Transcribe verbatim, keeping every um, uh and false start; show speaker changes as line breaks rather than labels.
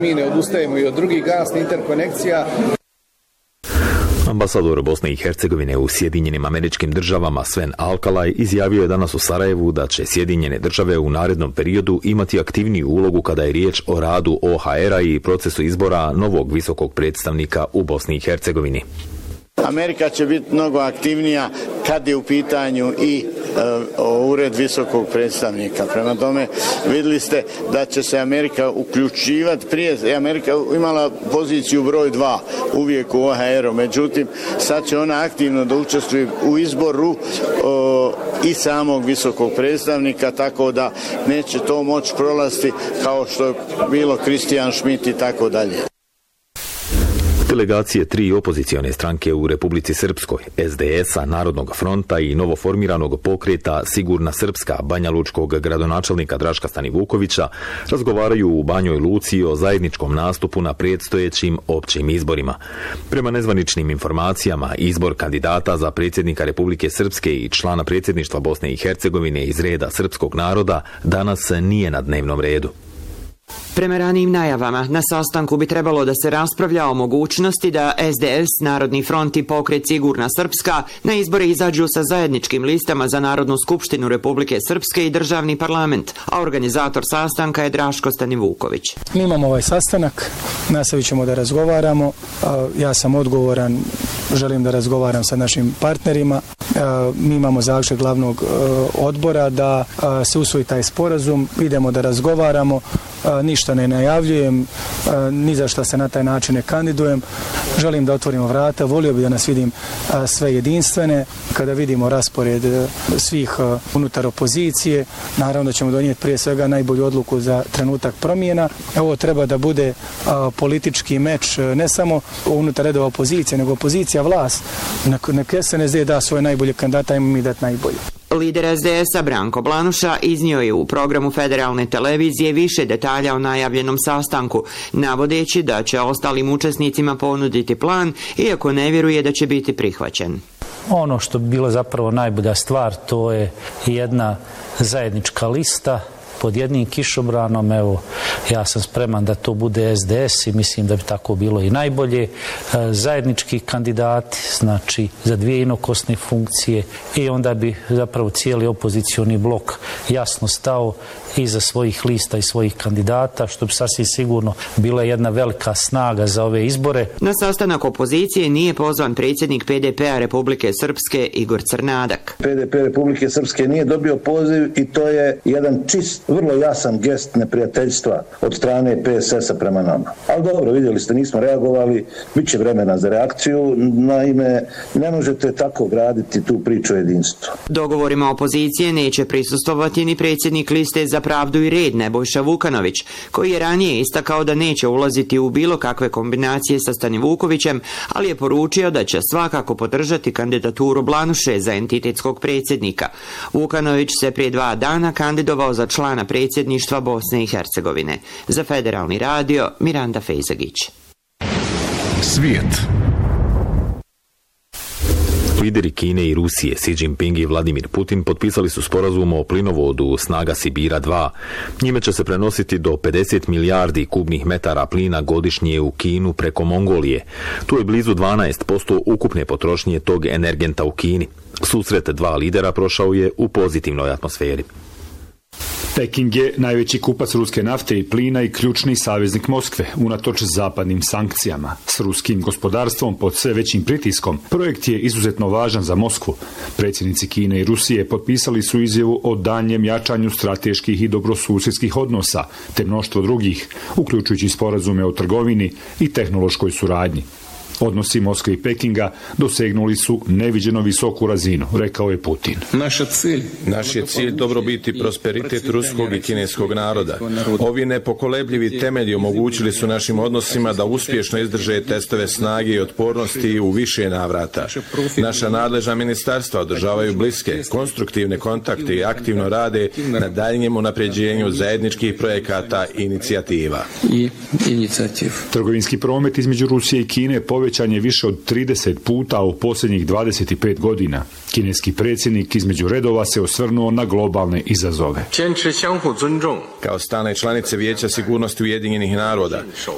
Mi ne odustajemo i od drugih gasnih interkonekcija.
Ambasador Bosne i Hercegovine u Sjedinjenim Američkim Državama Sven Alkalaj izjavio je danas u Sarajevu da će Sjedinjene Države u narednom periodu imati aktivniju ulogu kada je riječ o radu O H R-a i procesu izbora novog visokog predstavnika u Bosni i Hercegovini.
Amerika će biti mnogo aktivnija kad je u pitanju i e, ured visokog predstavnika. Prema tome vidjeli ste da će se Amerika uključivati. Prije Amerika imala poziciju broj dva uvijek u O H R-u, međutim sad će ona aktivno da učestvuje u izboru o, i samog visokog predstavnika, tako da neće to moći prolaziti kao što je bilo Christian Schmidt i tako dalje.
Delegacije tri opozicione stranke u Republici Srpskoj, S D S-a, Narodnog fronta i novoformiranog pokreta Sigurna Srpska banjalučkog gradonačelnika Draška Stanivukovića razgovaraju u Banjoj Luci o zajedničkom nastupu na predstojećim općim izborima. Prema nezvaničnim informacijama, izbor kandidata za predsjednika Republike Srpske i člana predsjedništva Bosne i Hercegovine iz reda srpskog naroda danas nije na dnevnom redu.
Prema ranijim najavama, na sastanku bi trebalo da se raspravlja o mogućnosti da S D S, Narodni front i pokret Sigurna Srpska na izbore izađu sa zajedničkim listama za Narodnu skupštinu Republike Srpske i državni parlament, a organizator sastanka je Draško Stanivuković.
Mi imamo ovaj sastanak, nastavit ćemo da razgovaramo, ja sam odgovoran, želim da razgovaram sa našim partnerima, mi imamo zaključak glavnog odbora da se usvoji taj sporazum, idemo da razgovaramo, ništa ne najavljujem, ni za šta se na taj način ne kandidujem. Želim da otvorimo vrata, volio bih da nas vidim sve jedinstvene. Kada vidimo raspored svih unutar opozicije, naravno da ćemo donijeti prije svega najbolju odluku za trenutak promjena. Ovo treba da bude politički meč ne samo unutar redova opozicije, nego opozicija vlast. Neka S N S D da svoje najbolje kandidata, ajmo mi dati najbolje.
Lider S D S-a Branko Blanuša iznio je u programu federalne televizije više detalja o najavljenom sastanku, navodeći da će ostalim učesnicima ponuditi plan, iako ne vjeruje da će biti prihvaćen.
Ono što bi bilo zapravo najbolja stvar, to je jedna zajednička lista pod jednim kišobranom. Evo, ja sam spreman da to bude S D S i mislim da bi tako bilo i najbolje. Zajednički kandidati, znači za dvije inokosne funkcije, i onda bi zapravo cijeli opozicioni blok jasno stao iza svojih lista i svojih kandidata, što bi sasvim sigurno bila jedna velika snaga za ove izbore.
Na sastanak opozicije nije pozvan predsjednik P D P-a Republike Srpske Igor Crnadak.
P D P Republike Srpske nije dobio poziv i to je jedan čist, vrlo jasan gest neprijateljstva od strane P S S-a prema nama. Ali dobro, vidjeli ste, nismo reagovali, bit će vremena za reakciju, naime, ne možete tako graditi tu priču o jedinstvu.
Dogovorima opozicije neće prisustvovati ni predsjednik liste za pravdu i red Nebojša Vukanović, koji je ranije istakao da neće ulaziti u bilo kakve kombinacije sa Stanivukovićem, ali je poručio da će svakako podržati kandidaturu Blanuše za entitetskog predsjednika. Vukanović se prije dva dana kandidovao za člana predsjedništva Bosne i Hercegovine. Za Federalni radio, Miranda Fejzagić.
Svijet. Lideri Kine i Rusije, Xi Jinping i Vladimir Putin, potpisali su sporazum o plinovodu Snaga Sibira dva. Njime će se prenositi do pedeset milijardi kubnih metara plina godišnje u Kinu preko Mongolije. Tu je blizu dvanaest posto ukupne potrošnje tog energenta u Kini. Susret dva lidera prošao je u pozitivnoj atmosferi.
Peking je najveći kupac ruske nafte i plina i ključni saveznik Moskve, unatoč zapadnim sankcijama. S ruskim gospodarstvom pod sve većim pritiskom, projekt je izuzetno važan za Moskvu. Predsjednici Kine i Rusije potpisali su izjavu o daljnjem jačanju strateških i dobrosusjedskih odnosa, te mnoštvo drugih, uključujući sporazume o trgovini i tehnološkoj suradnji. Odnosi Moskve i Pekinga dosegnuli su neviđeno visoku razinu, rekao je Putin.
Naš je cilj dobrobit i prosperitet ruskog i kineskog naroda. Ovi nepokolebljivi temelji omogućili su našim odnosima da uspješno izdrže testove snage i otpornosti u više navrata. Naša nadležna ministarstva održavaju bliske, konstruktivne kontakte i aktivno rade na daljnjem unapređenju zajedničkih projekata i inicijativa.
Trgovinski promet između Rusije i Kine povećan je više od trideset puta u posljednjih dvadeset pet godina. Kineski predsjednik između redova se osvrnuo na globalne izazove.
Kao stalne članice Vijeća sigurnosti Ujedinjenih naroda,